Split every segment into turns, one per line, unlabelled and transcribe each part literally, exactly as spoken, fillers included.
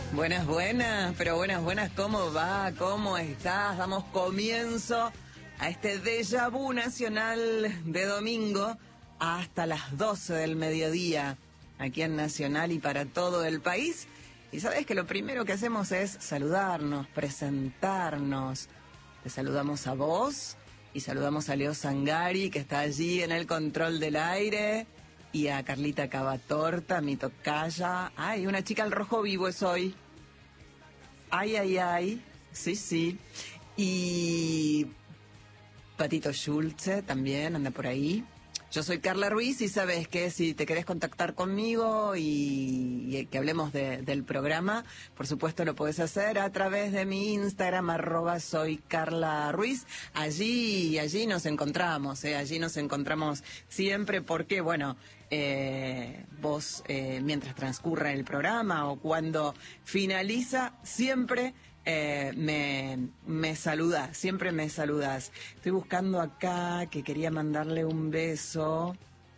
Buenas, buenas, pero buenas, buenas, ¿cómo va? ¿Cómo estás? Damos comienzo a este déjà vu nacional de domingo hasta las doce del mediodía, aquí en Nacional y para todo el país. Y sabes que lo primero que hacemos es saludarnos, presentarnos. Te saludamos a vos y saludamos a Leo Sangari, que está allí en el control del aire, y a Carlita Cavatorta, mi tocaya. Ay, una chica al rojo vivo es hoy. Ay, ay, ay. Sí, sí. Y Patito Schulze también anda por ahí. Yo soy Carla Ruiz y sabes que si te querés contactar conmigo y, y que hablemos de, del programa, por supuesto lo podés hacer a través de mi Instagram, arroba soy Carla Ruiz. Allí, allí nos encontramos, ¿eh? Allí nos encontramos siempre porque, bueno, eh, vos eh, mientras transcurra el programa o cuando finaliza, siempre... Eh, me, me saludas, siempre me saludas. Estoy buscando acá que quería mandarle un beso.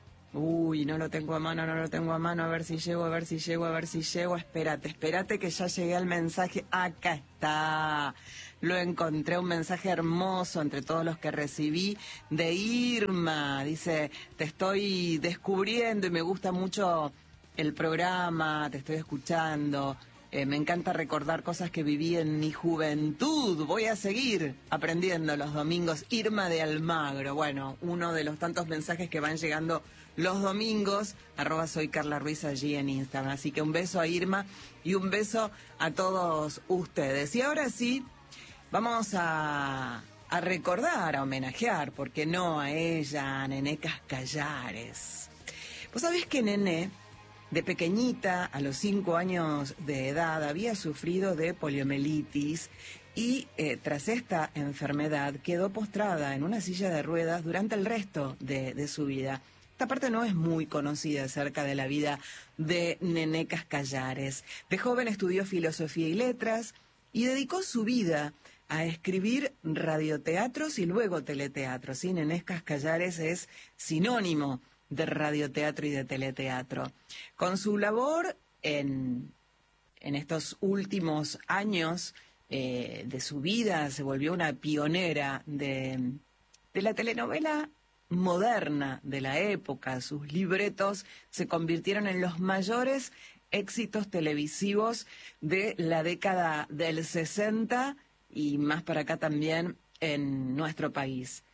Uy, no lo tengo a mano, no lo tengo a mano. A ver si llego, a ver si llego, a ver si llego. Espérate, espérate que ya llegué al mensaje. Acá está. Lo encontré, un mensaje hermoso entre todos los que recibí de Irma. Dice, te estoy descubriendo y me gusta mucho el programa, te estoy escuchando. Eh, me encanta recordar cosas que viví en mi juventud. Voy a seguir aprendiendo los domingos. Irma de Almagro. Bueno, uno de los tantos mensajes que van llegando los domingos. Arroba soy Carla Ruiz allí en Instagram. Así que un beso a Irma y un beso a todos ustedes. Y ahora sí, vamos a, a recordar, a homenajear, ¿por qué no?, a ella, a Nené Cascallares. Vos sabés que Nené, de pequeñita, a los cinco años de edad, había sufrido de poliomielitis y eh, tras esta enfermedad quedó postrada en una silla de ruedas durante el resto de, de su vida. Esta parte no es muy conocida acerca de la vida de Nené Cascallares. De joven estudió filosofía y letras y dedicó su vida a escribir radioteatros y luego teleteatros. ¿Sí? Nené Cascallares es sinónimo de radioteatro y de teleteatro. Con su labor en, en estos últimos años eh, de su vida, se volvió una pionera de, de la telenovela moderna de la época. Sus libretos se convirtieron en los mayores éxitos televisivos de la década del sesenta y más para acá también en nuestro país.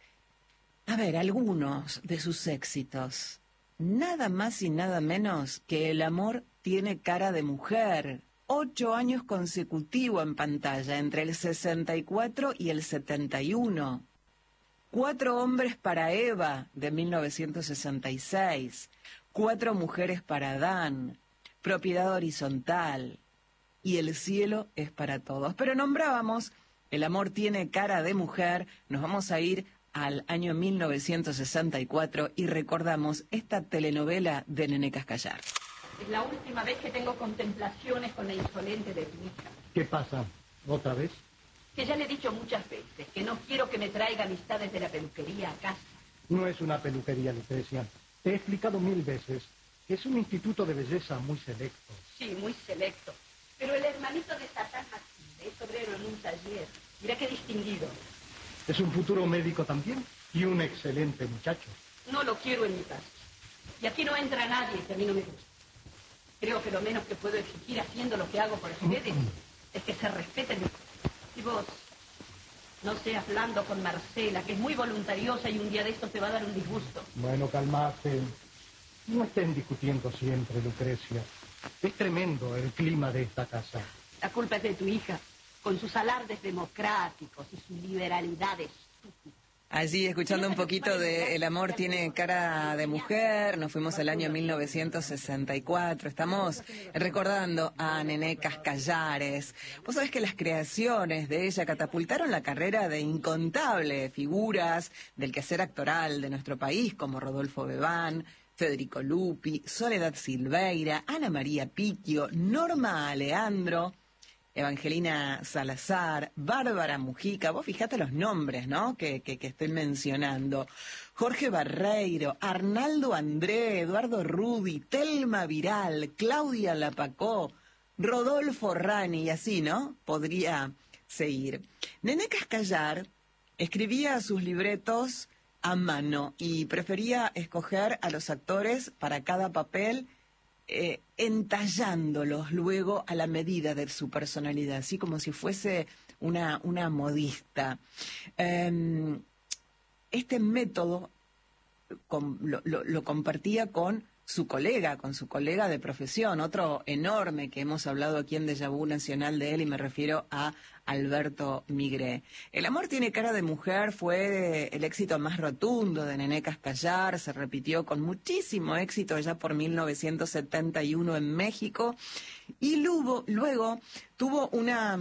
A ver, algunos de sus éxitos. Nada más y nada menos que El amor tiene cara de mujer. Ocho años consecutivos en pantalla, entre el sesenta y cuatro y el setenta y uno. Cuatro hombres para Eva, de mil novecientos sesenta y seis. Cuatro mujeres para Adán. Propiedad horizontal. Y El cielo es para todos. Pero nombrábamos El amor tiene cara de mujer. Nos vamos a ir al año mil novecientos sesenta y cuatro y recordamos esta telenovela de Nené Cascallares.
Es la última vez que tengo contemplaciones con la insolente de tu hija.
¿Qué pasa? ¿Otra vez?
Que ya le he dicho muchas veces que no quiero que me traiga amistades de la peluquería a casa.
No es una peluquería, Lucrecia. Te he explicado mil veces que es un instituto de belleza muy selecto.
Sí, muy selecto. Pero el hermanito de Satán Matilde es obrero en un taller. Mira qué distinguido.
Es un futuro médico también y un excelente muchacho.
No lo quiero en mi casa. Y aquí no entra nadie que a mí no me gusta. Creo que lo menos que puedo exigir haciendo lo que hago por ustedes es que se respeten. Y vos, no seas blando con Marcela, que es muy voluntariosa y un día de estos te va a dar un disgusto.
Bueno, calmate. No estén discutiendo siempre, Lucrecia. Es tremendo el clima de esta casa.
La culpa es de tu hija, con sus alardes democráticos y su liberalidad estúpida.
Allí escuchando un poquito de El amor tiene cara de mujer, nos fuimos al año mil novecientos sesenta y cuatro, estamos recordando a Nené Cascallares. Vos sabés que las creaciones de ella catapultaron la carrera de incontables figuras del quehacer actoral de nuestro país, como Rodolfo Bebán, Federico Lupi, Soledad Silveira, Ana María Picchio, Norma Aleandro, Evangelina Salazar, Bárbara Mujica, vos fijate los nombres, ¿no?, que, que, que estoy mencionando. Jorge Barreiro, Arnaldo André, Eduardo Rudi, Telma Viral, Claudia Lapacó, Rodolfo Rani, y así, ¿no? Podría seguir. Nené Cascallar escribía sus libretos a mano y prefería escoger a los actores para cada papel, eh, entallándolos luego a la medida de su personalidad, así como si fuese una, una modista. Eh, este método con, lo, lo, lo compartía con su colega, con su colega de profesión, otro enorme que hemos hablado aquí en Déjà Vu Nacional de él, y me refiero a Alberto Migré. El amor tiene cara de mujer fue el éxito más rotundo de Nené Cascallar, se repitió con muchísimo éxito ya por mil novecientos setenta y uno en México, y luego, luego tuvo una...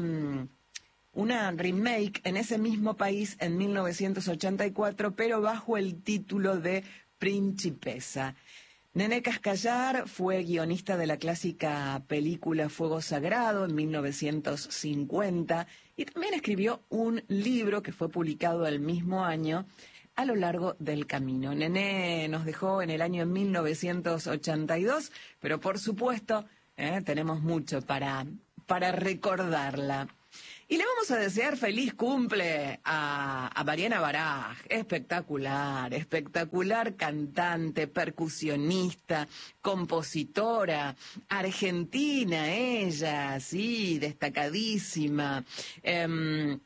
una remake en ese mismo país en mil novecientos ochenta y cuatro, pero bajo el título de Principesa. Nené Cascallar fue guionista de la clásica película Fuego Sagrado en mil novecientos cincuenta y también escribió un libro que fue publicado el mismo año, A lo largo del camino. Nené nos dejó en el año mil novecientos ochenta y dos, pero por supuesto eh, tenemos mucho para, para recordarla. Y le vamos a desear feliz cumple a, a Mariana Baraj, espectacular, espectacular cantante, percusionista, compositora, argentina ella, sí, destacadísima. Eh,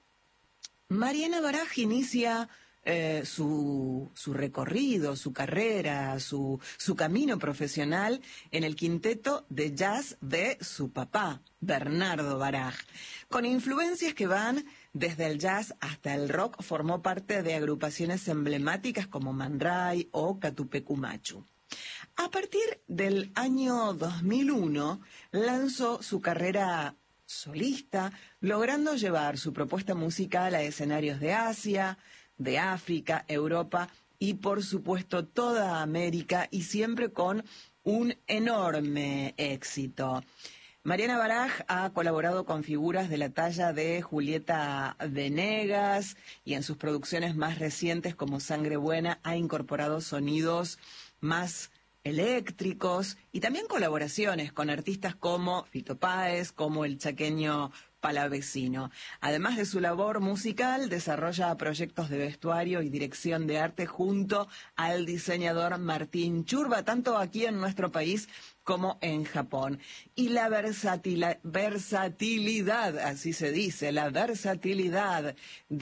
Mariana Baraj inicia eh, su, su recorrido, su carrera, su, su camino profesional en el quinteto de jazz de su papá, Bernardo Baraj. Con influencias que van desde el jazz hasta el rock, formó parte de agrupaciones emblemáticas como Man Ray o Catupecu Machu. A partir del año dos mil uno, lanzó su carrera solista, logrando llevar su propuesta musical a escenarios de Asia, de África, Europa y, por supuesto, toda América, y siempre con un enorme éxito. Mariana Baraj ha colaborado con figuras de la talla de Julieta Venegas y en sus producciones más recientes como Sangre Buena ha incorporado sonidos más eléctricos y también colaboraciones con artistas como Fito Páez, como el chaqueño Palavecino. Además de su labor musical, desarrolla proyectos de vestuario y dirección de arte junto al diseñador Martín Churba, tanto aquí en nuestro país como en Japón. Y la versatil- versatilidad, así se dice, la versatilidad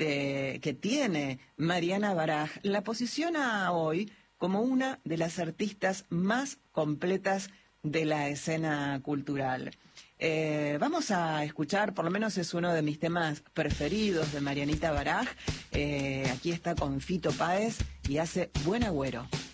de, que tiene Mariana Baraj la posiciona hoy como una de las artistas más completas de la escena cultural. Eh, vamos a escuchar, por lo menos es uno de mis temas preferidos de Marianita Baraj. Eh, aquí está con Fito Páez y hace Buen Agüero.